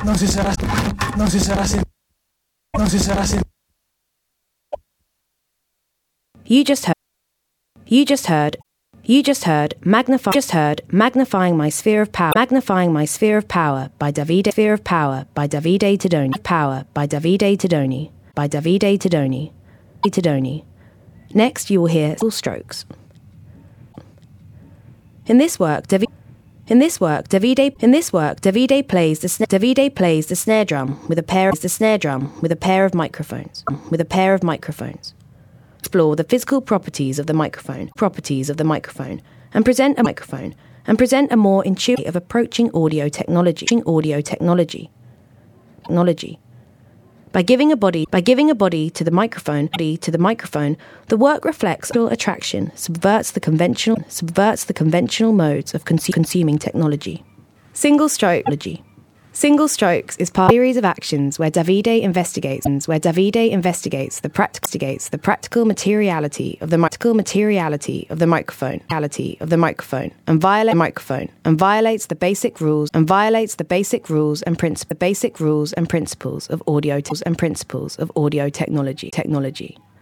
Non si sarà You just heard Magnifying My Sphere of Power by Davide Tedoni. Next you will hear Single Strokes. In this work Davide plays the snare drum with a pair of microphones. Explore the physical properties of the microphone, and present a more intuitive of approaching audio technology. By giving a body to the microphone, the work reflects attraction, subverts the conventional modes of consuming technology. Single Strokes is part of a series of actions where Davide investigates the practical materiality of the microphone and violates the basic rules and principles of audio technology.